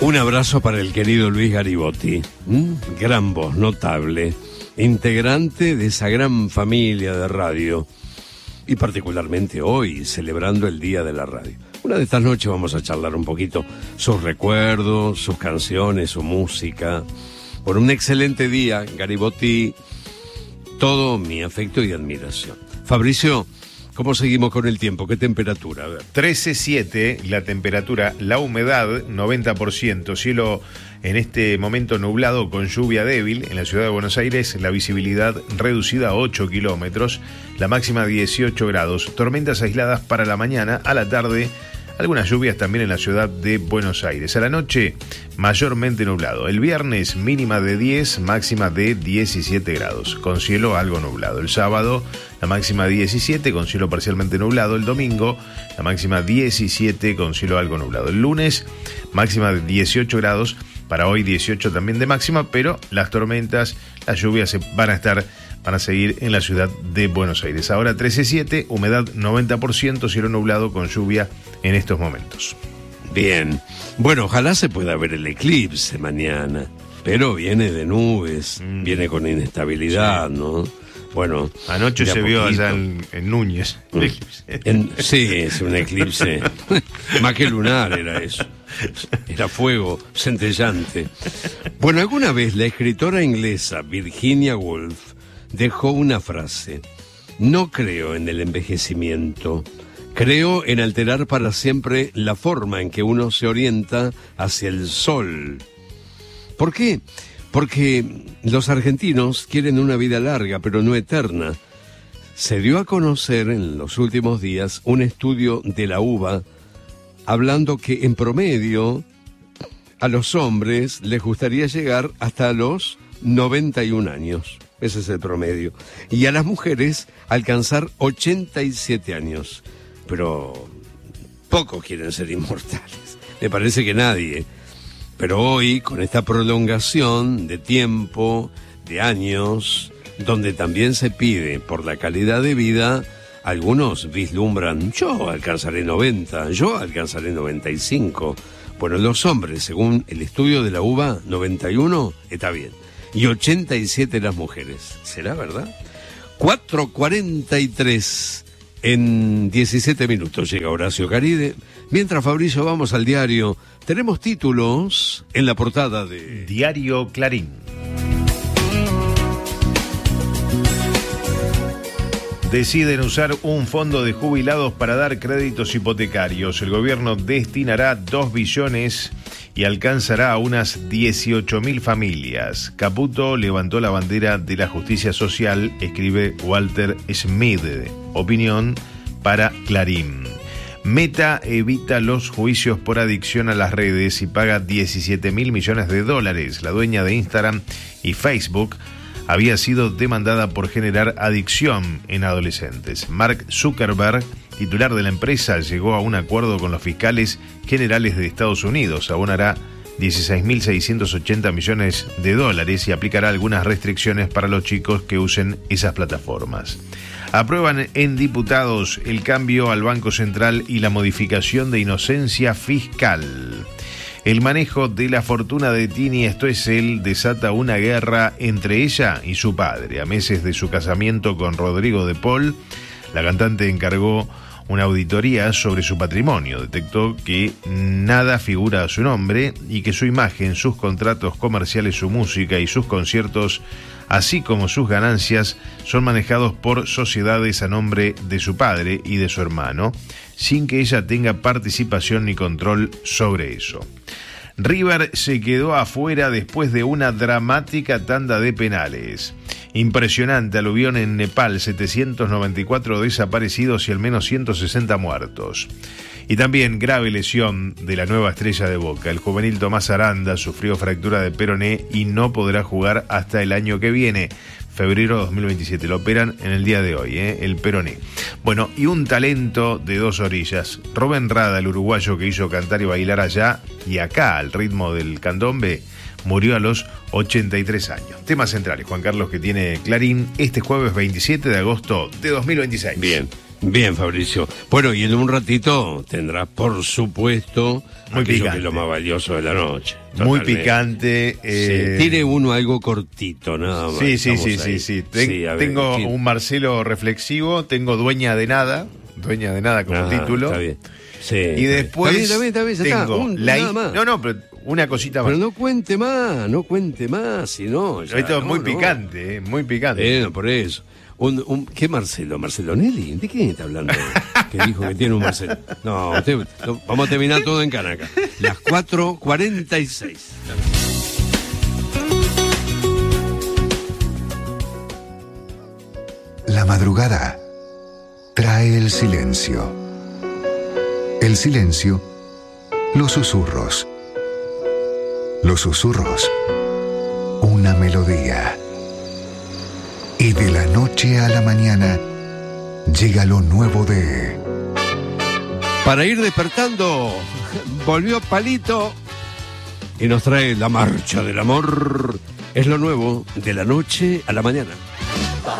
Un abrazo para el querido Luis Garibotti, gran voz, notable, integrante de esa gran familia de radio, y particularmente hoy, celebrando el Día de la Radio. Una de estas noches vamos a charlar un poquito sus recuerdos, sus canciones, su música. Por un excelente día, Garibotti, todo mi afecto y admiración. Fabricio, ¿cómo seguimos con el tiempo? ¿Qué temperatura? A ver. 13.7 la temperatura, la humedad 90%, cielo en este momento nublado con lluvia débil en la ciudad de Buenos Aires, la visibilidad reducida a 8 kilómetros, la máxima 18 grados, tormentas aisladas para la mañana, a la tarde algunas lluvias también en la ciudad de Buenos Aires. A la noche, mayormente nublado. El viernes, mínima de 10, máxima de 17 grados, con cielo algo nublado. El sábado, la máxima 17, con cielo parcialmente nublado. El domingo, la máxima 17, con cielo algo nublado. El lunes, máxima de 18 grados. Para hoy 18 también de máxima, pero las tormentas, las lluvias van a seguir en la ciudad de Buenos Aires. Ahora 13.7, humedad 90%, cielo nublado con lluvia en estos momentos. Bien. Bueno, ojalá se pueda ver el eclipse mañana, pero viene de nubes, viene con inestabilidad, sí. ¿No? Bueno, anoche se vio allá en Núñez el eclipse. Sí, es un eclipse. Más que lunar era eso. Era fuego centellante. Bueno, alguna vez la escritora inglesa Virginia Woolf dejó una frase: no creo en el envejecimiento, creo en alterar para siempre la forma en que uno se orienta hacia el sol. ¿Por qué? Porque los argentinos quieren una vida larga, pero no eterna. Se dio a conocer en los últimos días un estudio de la UBA hablando que en promedio a los hombres les gustaría llegar hasta los 91 años. Ese es el promedio. Y a las mujeres alcanzar 87 años. Pero pocos quieren ser inmortales. Me parece que nadie. Pero hoy, con esta prolongación de tiempo, de años, donde también se pide por la calidad de vida, algunos vislumbran: yo alcanzaré 90, yo alcanzaré 95. Bueno, los hombres, según el estudio de la UBA, 91 está bien. Y 87 las mujeres. ¿Será verdad? 4:43 en 17 minutos llega Horacio Caride. Mientras, Fabricio, vamos al diario. Tenemos títulos en la portada de Diario Clarín. Deciden usar un fondo de jubilados para dar créditos hipotecarios. El gobierno destinará 2 billones y alcanzará a unas 18.000 familias. Caputo levantó la bandera de la justicia social, escribe Walter Smith. Opinión para Clarín. Meta evita los juicios por adicción a las redes y paga 17.000 millones de dólares. La dueña de Instagram y Facebook había sido demandada por generar adicción en adolescentes. Mark Zuckerberg, titular de la empresa, llegó a un acuerdo con los fiscales generales de Estados Unidos. Abonará 16.680 millones de dólares y aplicará algunas restricciones para los chicos que usen esas plataformas. Aprueban en diputados el cambio al Banco Central y la modificación de inocencia fiscal. El manejo de la fortuna de Tini Stoessel desata una guerra entre ella y su padre. A meses de su casamiento con Rodrigo de Paul, la cantante encargó una auditoría sobre su patrimonio. Detectó que nada figura a su nombre y que su imagen, sus contratos comerciales, su música y sus conciertos, así como sus ganancias, son manejados por sociedades a nombre de su padre y de su hermano, sin que ella tenga participación ni control sobre eso. River se quedó afuera después de una dramática tanda de penales. Impresionante aluvión en Nepal, 794 desaparecidos y al menos 160 muertos. Y también grave lesión de la nueva estrella de Boca. El juvenil Tomás Aranda sufrió fractura de peroné y no podrá jugar hasta el año que viene, febrero de 2027. Lo operan en el día de hoy, el peroné. Bueno, y un talento de 2 orillas. Rubén Rada, el uruguayo que hizo cantar y bailar allá y acá al ritmo del candombe, murió a los 83 años. Temas centrales, Juan Carlos, que tiene Clarín este jueves 27 de agosto de 2026. Bien. Bien, Fabricio. Bueno, y en un ratito tendrás, por supuesto, muy aquello picante. que es lo más valioso de la noche. Muy Totalmente. Picante. Sí, tire uno algo cortito, nada más. Sí. Tengo sí. un Marcelo reflexivo, tengo Dueña de Nada como título. Está bien. Sí, Y después está bien, ya está. tengo Nada más. No, pero una cosita más. Pero no cuente más, si no. ya, Esto es no, muy no. picante, muy picante. Por eso. ¿Qué Marcelo? ¿Marcelo Nelly? ¿De quién está hablando? Que dijo que tiene un Marcelo. No, vamos a terminar todo en Canaca. Las 4:46. La madrugada trae el silencio. El silencio, los susurros. Los susurros, una melodía. Y de la noche a la mañana llega lo nuevo de... Para ir despertando, volvió Palito y nos trae la marcha del amor. Es lo nuevo de la noche a la mañana.